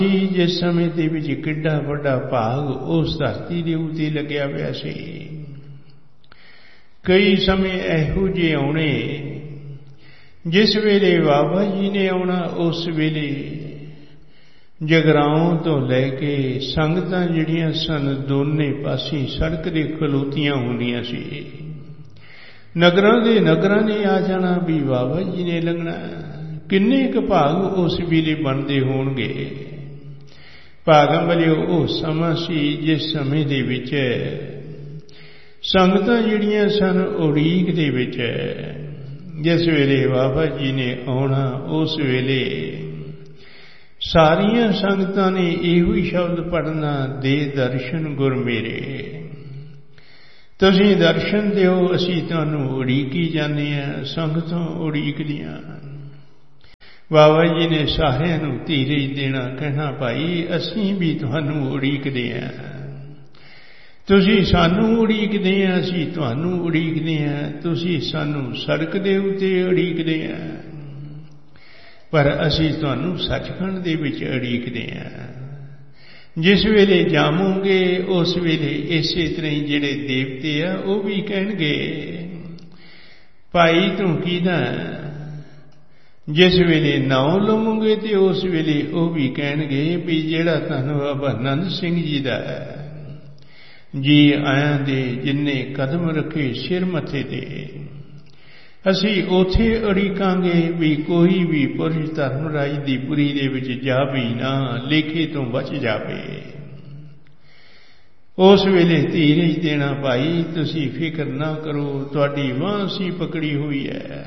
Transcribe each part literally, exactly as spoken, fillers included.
जिस समय ਦੇ ਵਿੱਚ ਕਿੱਡਾ ਵੱਡਾ ਭਾਗ ਉਸ ਧਰਤੀ ਦੇ ਉੱਤੇ ਲੱਗਿਆ ਪਿਆ ਸੀ। ਕਈ ਸਮੇਂ ਇਹੋ ਜਿਹੇ ਆਉਣੇ ਜਿਸ ਵੇਲੇ ਬਾਬਾ ਜੀ ਨੇ ਆਉਣਾ, ਉਸ ਵੇਲੇ ਜਗਰਾਉਂ ਤੋਂ ਲੈ ਕੇ ਸੰਗਤਾਂ ਜਿਹੜੀਆਂ ਸਨ ਦੋਨੇ ਪਾਸੇ ਸੜਕ ਦੇ ਖਲੋਤੀਆਂ ਹੁੰਦੀਆਂ ਸੀ। ਨਗਰਾਂ ਦੇ ਨਗਰਾਂ ਨੇ ਆ ਜਾਣਾ ਵੀ ਬਾਬਾ ਜੀ ਨੇ ਲੰਘਣਾ। ਕਿੰਨੇ ਕੁ ਭਾਗ ਉਸ ਵੇਲੇ ਬਣਦੇ ਹੋਣਗੇ। ਭਾਗਾਂ ਵਾਲਿਓ ਉਹ ਸਮਾਂ ਸੀ ਜਿਸ ਸਮੇਂ ਦੇ ਵਿੱਚ ਸੰਗਤਾਂ ਜਿਹੜੀਆਂ ਸਨ ਉਡੀਕ ਦੇ ਵਿੱਚ, ਜਿਸ ਵੇਲੇ ਬਾਬਾ ਜੀ ਨੇ ਆਉਣਾ ਉਸ ਵੇਲੇ ਸਾਰੀਆਂ ਸੰਗਤਾਂ ਨੇ ਇਹੋ ਹੀ ਸ਼ਬਦ ਪੜ੍ਹਨਾ, ਦੇ ਦਰਸ਼ਨ ਗੁਰ ਮੇਰੇ। ਤੁਸੀਂ ਦਰਸ਼ਨ ਦਿਓ, ਅਸੀਂ ਤੁਹਾਨੂੰ ਉਡੀਕੀ ਜਾਂਦੇ ਹਾਂ। ਸੰਗਤਾਂ ਉਡੀਕਦੀਆਂ। ਬਾਬਾ ਜੀ ਨੇ ਸਾਰਿਆਂ ਨੂੰ ਧੀਰਜ ਦੇਣਾ, ਕਹਿਣਾ ਭਾਈ ਅਸੀਂ ਵੀ ਤੁਹਾਨੂੰ ਉਡੀਕਦੇ ਹਾਂ, ਤੁਸੀਂ ਸਾਨੂੰ ਉਡੀਕਦੇ ਹਾਂ, ਅਸੀਂ ਤੁਹਾਨੂੰ ਉਡੀਕਦੇ ਹਾਂ। ਤੁਸੀਂ ਸਾਨੂੰ ਸੜਕ ਦੇ ਉੱਤੇ ਉਡੀਕਦੇ ਹਾਂ, ਪਰ ਅਸੀਂ ਤੁਹਾਨੂੰ ਸੱਚਖੰਡ ਦੇ ਵਿੱਚ ਉਡੀਕਦੇ ਹਾਂ। ਜਿਸ ਵੇਲੇ ਜਾਵੋਗੇ ਉਸ ਵੇਲੇ ਇਸੇ ਤਰ੍ਹਾਂ ਹੀ ਜਿਹੜੇ ਦੇਵਤੇ ਆ ਉਹ ਵੀ ਕਹਿਣਗੇ ਭਾਈ ਤੂੰ ਕਿਹਦਾ। ਜਿਸ ਵੇਲੇ ਨਾਉ ਲਵੋਗੇ ਤੇ ਉਸ ਵੇਲੇ ਉਹ ਵੀ ਕਹਿਣਗੇ ਵੀ ਜਿਹੜਾ ਧੰਨ ਬਾਬਾ ਆਨੰਦ ਸਿੰਘ ਜੀ ਦਾ ਜੀ ਆਇਆਂ ਦੇ ਜਿੰਨੇ ਕਦਮ ਰੱਖੇ ਸਿਰ ਮੱਥੇ ਤੇ, ਅਸੀਂ ਉੱਥੇ ਉਡੀਕਾਂਗੇ ਵੀ ਕੋਈ ਵੀ ਪੁਰਸ਼ ਧਰਮਰਾਜ ਦੀ ਪੁਰੀ ਦੇ ਵਿੱਚ ਜਾਵੇ ਨਾ, ਲੇਖੇ ਤੋਂ ਬਚ ਜਾਵੇ। ਉਸ ਵੇਲੇ ਧੀਰਜ ਦੇਣਾ, ਭਾਈ ਤੁਸੀਂ ਫਿਕਰ ਨਾ ਕਰੋ, ਤੁਹਾਡੀ ਬਾਂਹ ਅਸੀਂ ਪਕੜੀ ਹੋਈ ਹੈ।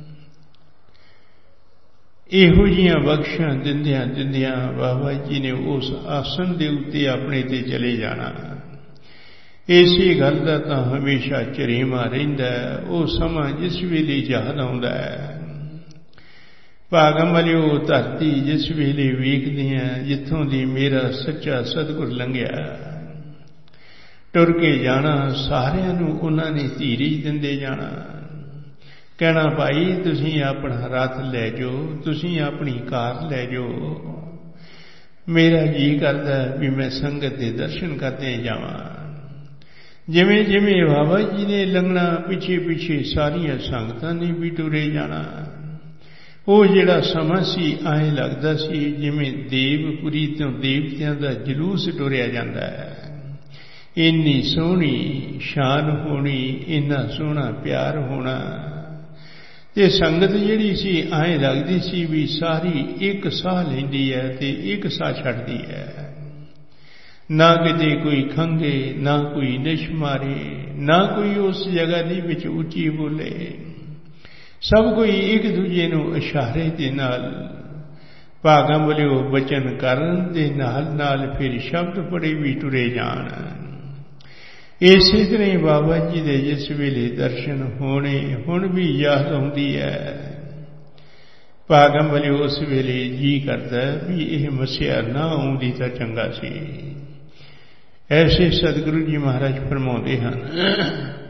ਇਹੋ ਜਿਹੀਆਂ ਬਖਸ਼ਾਂ ਦਿੰਦਿਆਂ ਦਿੰਦਿਆਂ ਬਾਬਾ ਜੀ ਨੇ ਉਸ ਆਸਣ ਦੇ ਉੱਤੇ ਆਪਣੇ ਤੇ ਚਲੇ ਜਾਣਾ। ਇਸੇ ਗੱਲ ਦਾ ਤਾਂ ਹਮੇਸ਼ਾ ਚਰੇਵਾਂ ਰਹਿੰਦਾ, ਉਹ ਸਮਾਂ ਜਿਸ ਵੇਲੇ ਯਾਦ ਆਉਂਦਾ ਹੈ। ਭਾਗਾਂ ਵਾਲਿਓ ਧਰਤੀ ਜਿਸ ਵੇਲੇ ਵੇਖਦੇ ਹਾਂ ਜਿੱਥੋਂ ਦੀ ਮੇਰਾ ਸੱਚਾ ਸਤਿਗੁਰ ਲੰਘਿਆ, ਟੁਰ ਕੇ ਜਾਣਾ, ਸਾਰਿਆਂ ਨੂੰ ਉਹਨਾਂ ਨੇ ਧੀਰਜ ਦਿੰਦੇ ਜਾਣਾ, ਕਹਿਣਾ ਭਾਈ ਤੁਸੀਂ ਆਪਣਾ ਰਥ ਲੈ ਜਾਓ, ਤੁਸੀਂ ਆਪਣੀ ਕਾਰ ਲੈ ਜਾਓ, ਮੇਰਾ ਜੀ ਕਰਦਾ ਵੀ ਮੈਂ ਸੰਗਤ ਦੇ ਦਰਸ਼ਨ ਕਰਦੇ ਜਾਵਾਂ। ਜਿਵੇਂ ਜਿਵੇਂ ਬਾਬਾ ਜੀ ਨੇ ਲੰਘਣਾ, ਪਿੱਛੇ ਪਿੱਛੇ ਸਾਰੀਆਂ ਸੰਗਤਾਂ ਨੇ ਵੀ ਟੁਰੇ ਜਾਣਾ। ਉਹ ਜਿਹੜਾ ਸਮਾਂ ਸੀ ਐਂ ਲੱਗਦਾ ਸੀ ਜਿਵੇਂ ਦੇਵਪੁਰੀ ਤੋਂ ਦੇਵਤਿਆਂ ਦਾ ਜਲੂਸ ਟੁਰਿਆ ਜਾਂਦਾ ਹੈ। ਇੰਨੀ ਸੋਹਣੀ ਸ਼ਾਨ ਹੋਣੀ, ਇੰਨਾ ਸੋਹਣਾ ਪਿਆਰ ਹੋਣਾ, ਤੇ ਸੰਗਤ ਜਿਹੜੀ ਸੀ ਐਂ ਲੱਗਦੀ ਸੀ ਵੀ ਸਾਰੀ ਇੱਕ ਸਾਹ ਲੈਂਦੀ ਹੈ ਤੇ ਇੱਕ ਸਾਹ ਛੱਡਦੀ ਹੈ। ਨਾ ਕਿਤੇ ਕੋਈ ਖੰਘੇ, ਨਾ ਕੋਈ ਨਿਸ਼ ਮਾਰੇ, ਨਾ ਕੋਈ ਉਸ ਜਗ੍ਹਾ ਦੇ ਵਿੱਚ ਉੱਚੀ ਬੋਲੇ। ਸਭ ਕੋਈ ਇੱਕ ਦੂਜੇ ਨੂੰ ਇਸ਼ਾਰੇ ਦੇ ਨਾਲ ਭਾਗਾਂ ਵਾਲਿਓ ਬਚਨ ਕਰਨ ਦੇ ਨਾਲ ਨਾਲ ਫਿਰ ਸ਼ਬਦ ਪੜੇ ਵੀ ਟੁਰੇ ਜਾਣ। ਇਸੇ ਤਰ੍ਹਾਂ ਹੀ ਬਾਬਾ ਜੀ ਦੇ ਜਿਸ ਵੇਲੇ ਦਰਸ਼ਨ ਹੋਣੇ ਹੁਣ ਵੀ ਯਾਦ ਆਉਂਦੀ ਹੈ। ਭਾਗਾਂ ਵਾਲਿਓ ਉਸ ਵੇਲੇ ਜੀ ਕਰਦਾ ਵੀ ਇਹ ਮੱਸਿਆ ਨਾ ਆਉਂਦੀ ਤਾਂ ਚੰਗਾ ਸੀ। ਐਸੇ ਸਤਿਗੁਰੂ ਜੀ ਮਹਾਰਾਜ ਫਰਮਾਉਂਦੇ ਹਨ।